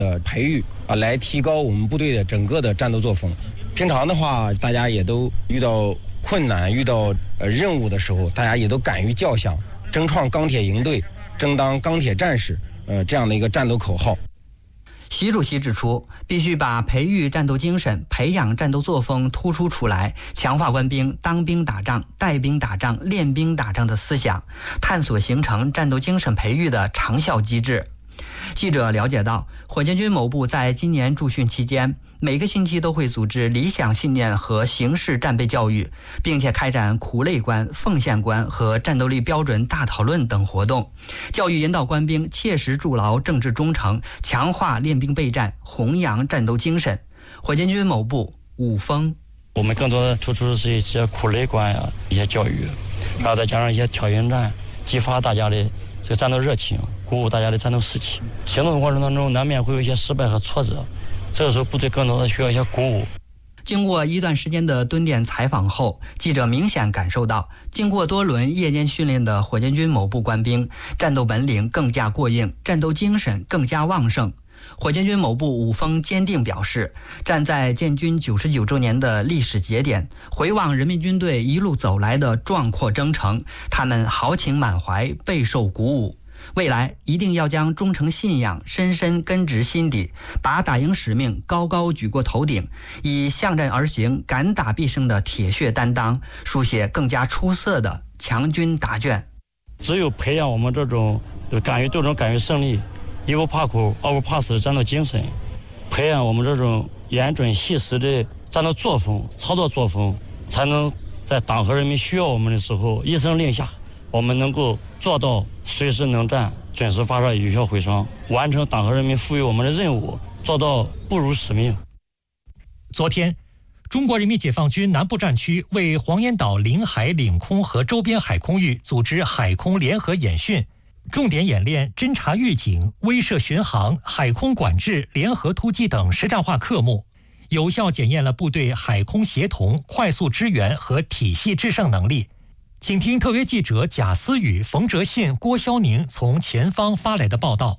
培育来提高我们部队的整个的战斗作风。平常的话，大家也都遇到困难、遇到任务的时候，大家也都敢于叫响，争创钢铁营队，争当钢铁战士，这样的一个战斗口号。 习主席指出，必须把培育战斗精神、培养战斗作风突出出来，强化官兵当兵打仗、带兵打仗、练兵打仗的思想，探索形成战斗精神培育的长效机制。记者了解到，火箭军某部在今年驻训期间，每个星期都会组织理想信念和形式战备教育，并且开展苦累观、奉献观和战斗力标准大讨论等活动，教育引导官兵切实筑牢政治忠诚，强化练兵备战，弘扬战斗精神。火箭军某部武峰， 我们更多的突出的是一些苦累观呀，一些教育，然后再加上一些挑衅战，激发大家的这个战斗热情，鼓舞大家的战斗士气。行动过程当中难免会有一些失败和挫折，这个时候部队更多的需要一些鼓舞。 经过一段时间的蹲点采访后，记者明显感受到，经过多轮夜间训练的火箭军某部官兵，战斗本领更加过硬，战斗精神更加旺盛。火箭军某部武峰坚定表示，站在建军99周年的历史节点，回望人民军队一路走来的壮阔征程，他们豪情满怀，备受鼓舞。未来一定要将忠诚信仰深深根植心底，把打赢使命高高举过头顶，以向战而行、敢打必胜的铁血担当，书写更加出色的强军答卷。 只有培养我们这种敢于斗争、敢于胜利、一不怕苦、二不怕死的战斗精神，培养我们这种严准细实的战斗作风、操作作风，才能在党和人民需要我们的时候一声令下，我们能够做到随时能战、准时发射、有效毁伤，完成党和人民赋予我们的任务，做到不辱使命。 昨天，中国人民解放军南部战区为黄岩岛领海、领空和周边海空域组织海空联合演训，重点演练侦察预警、威慑巡航、海空管制、联合突击等实战化科目，有效检验了部队海空协同、快速支援和体系制胜能力。请听特约记者贾思雨、冯哲信、郭霄宁从前方发来的报道。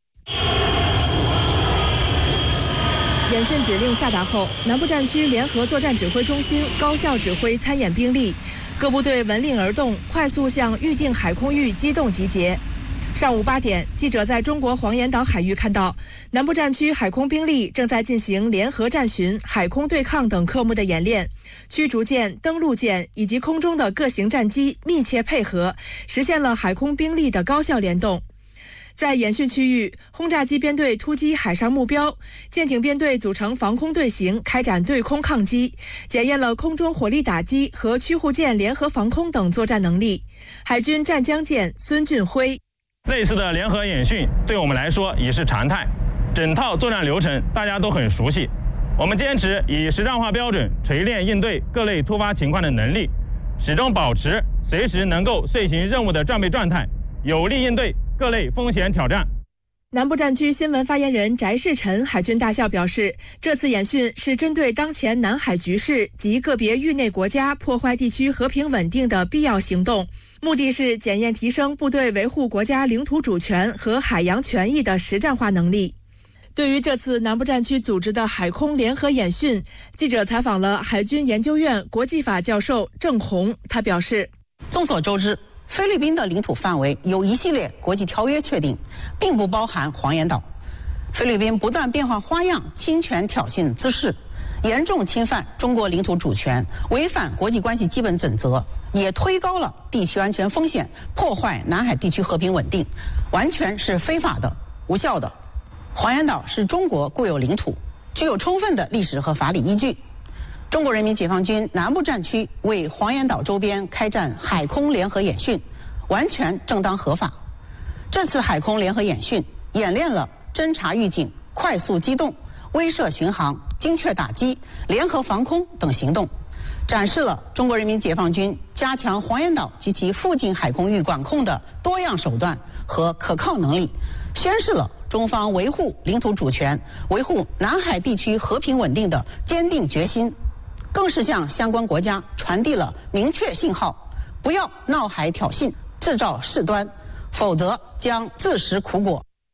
演训指令下达后，南部战区联合作战指挥中心高效指挥参演兵力，各部队闻令而动，快速向预定海空域机动集结。上午8点，记者在中国黄岩岛海域看到，南部战区海空兵力正在进行联合战巡、海空对抗等科目的演练，驱逐舰、登陆舰以及空中的各型战机密切配合，实现了海空兵力的高效联动。在演训区域，轰炸机编队突击海上目标，舰艇编队组成防空队形，开展对空抗击，检验了空中火力打击和驱护舰联合防空等作战能力。海军湛江舰孙俊辉， 类似的联合演训对我们来说已是常态，整套作战流程大家都很熟悉。我们坚持以实战化标准锤炼应对各类突发情况的能力，始终保持随时能够遂行任务的战备状态，有力应对各类风险挑战。 南部战区新闻发言人翟世臣海军大校表示，这次演训是针对当前南海局势及个别域内国家破坏地区和平稳定的必要行动，目的是检验提升部队维护国家领土主权和海洋权益的实战化能力。对于这次南部战区组织的海空联合演训，记者采访了海军研究院国际法教授郑红，他表示， 众所周知，菲律宾的领土范围由一系列国际条约确定，并不包含黄岩岛。菲律宾不断变换花样、侵权挑衅滋事，严重侵犯中国领土主权，违反国际关系基本准则，也推高了地区安全风险，破坏南海地区和平稳定，完全是非法的、无效的。黄岩岛是中国固有领土，具有充分的历史和法理依据。中国人民解放军南部战区为黄岩岛周边开展海空联合演训，完全正当合法。这次海空联合演训演练了侦察预警、快速机动、威慑巡航、精确打击、联合防空等行动，展示了中国人民解放军加强黄岩岛及其附近海空域管控的多样手段和可靠能力，宣示了中方维护领土主权、维护南海地区和平稳定的坚定决心，更是向相关国家传递了明确信号：不要闹海挑衅、制造事端，否则将自食苦果。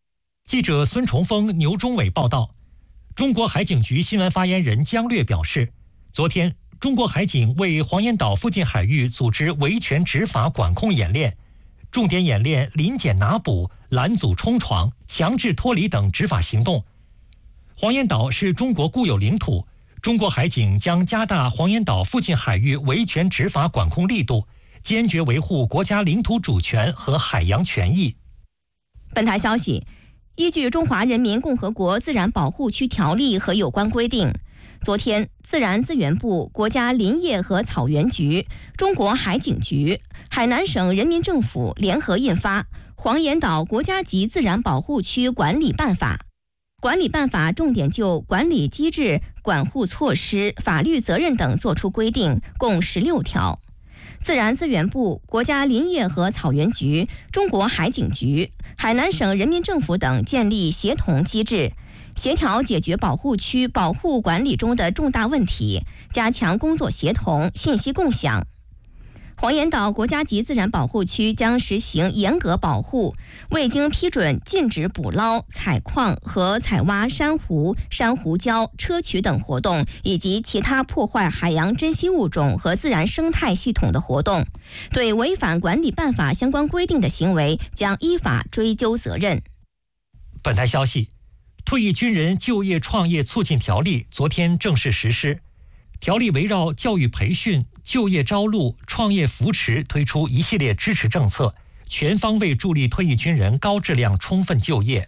记者孙崇峰、牛忠伟报道。中国海警局新闻发言人姜略表示，昨天中国海警为黄岩岛附近海域组织维权执法管控演练，重点演练临检拿捕、拦阻冲闯、强制脱离等执法行动。黄岩岛是中国固有领土，中国海警将加大黄岩岛附近海域维权执法管控力度，坚决维护国家领土主权和海洋权益。 本台消息，依据《中华人民共和国自然保护区条例》和有关规定，昨天，自然资源部、国家林业和草原局、中国海警局、海南省人民政府联合印发《黄岩岛国家级自然保护区管理办法》。管理办法重点就管理机制、管护措施、法律责任等作出规定，共16条。自然资源部、国家林业和草原局、中国海警局、海南省人民政府等建立协同机制，协调解决保护区保护管理中的重大问题，加强工作协同、信息共享。黄岩岛国家级自然保护区将实行严格保护，未经批准禁止捕捞、采矿和采挖珊瑚、珊瑚礁、砗磲等活动，以及其他破坏海洋珍稀物种和自然生态系统的活动。对违反管理办法相关规定的行为，将依法追究责任。 本台消息，退役军人就业创业促进条例昨天正式实施。条例围绕教育培训、就业招录、创业扶持推出一系列支持政策，全方位助力退役军人高质量充分就业。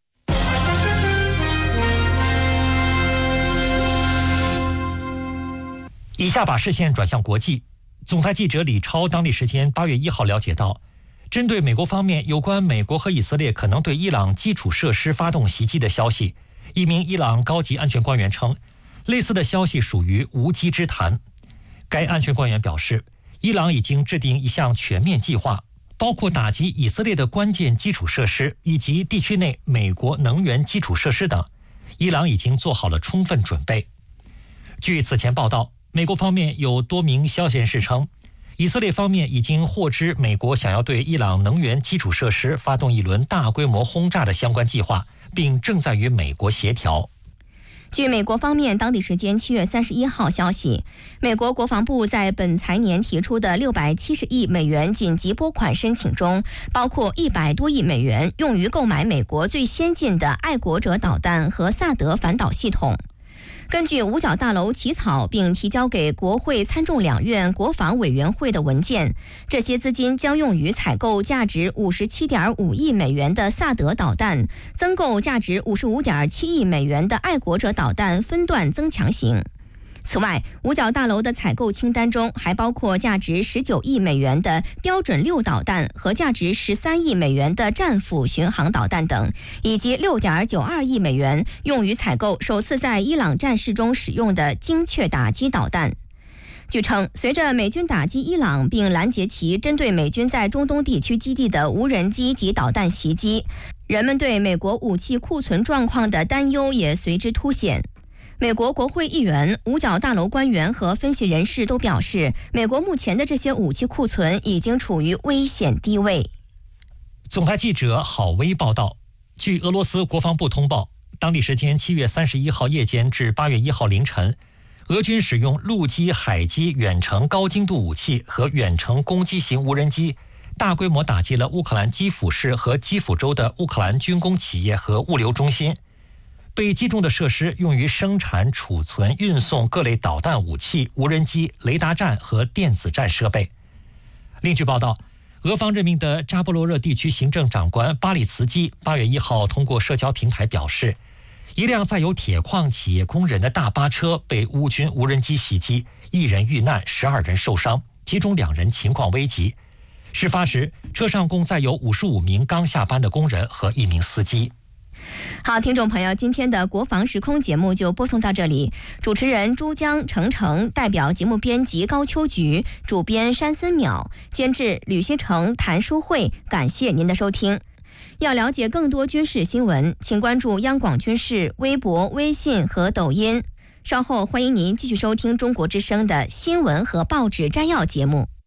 以下把视线转向国际。总台记者李超当地时间8月1号了解到，针对美国方面有关美国和以色列可能对伊朗基础设施发动袭击的消息，一名伊朗高级安全官员称，类似的消息属于无稽之谈。该安全官员表示，伊朗已经制定一项全面计划，包括打击以色列的关键基础设施以及地区内美国能源基础设施等，伊朗已经做好了充分准备。据此前报道，美国方面有多名消息人士称，以色列方面已经获知美国想要对伊朗能源基础设施发动一轮大规模轰炸的相关计划，并正在与美国协调。 据美国方面当地时间7月31号消息，美国国防部在本财年提出的670亿美元紧急拨款申请中，包括100多亿美元用于购买美国最先进的爱国者导弹和萨德反导系统。根据五角大楼起草并提交给国会参众两院国防委员会的文件，这些资金将用于采购价值57.5亿美元的萨德导弹，增购价值55.7亿美元的爱国者导弹分段增强型。此外，五角大楼的采购清单中还包括价值19亿美元的标准6导弹和价值13亿美元的战斧巡航导弹等，以及6.92亿美元用于采购首次在伊朗战事中使用的精确打击导弹。据称，随着美军打击伊朗并拦截其针对美军在中东地区基地的无人机及导弹袭击，人们对美国武器库存状况的担忧也随之凸显。美国国会议员、五角大楼官员和分析人士都表示，美国目前的这些武器库存已经处于危险低位。 总台记者郝威报道，据俄罗斯国防部通报，当地时间7月31号夜间至8月1号凌晨，俄军使用陆基、海基远程高精度武器和远程攻击型无人机，大规模打击了乌克兰基辅市和基辅州的乌克兰军工企业和物流中心。被击中的设施用于生产、储存、运送各类导弹武器、无人机、雷达站和电子战设备。另据报道，俄方任命的扎波罗热地区行政长官巴里茨基8月1号通过社交平台表示，一辆载有铁矿企业工人的大巴车被乌军无人机袭击，1人遇难，12人受伤，其中2人情况危急。事发时，车上共载有55名刚下班的工人和1名司机。 好，听众朋友，今天的国防时空节目就播送到这里。主持人珠江、程程，代表节目编辑高秋菊，主编山森淼，监制吕希成、谭淑慧。感谢您的收听。要了解更多军事新闻，请关注央广军事微博、微信和抖音。稍后欢迎您继续收听中国之声的新闻和报纸摘要节目。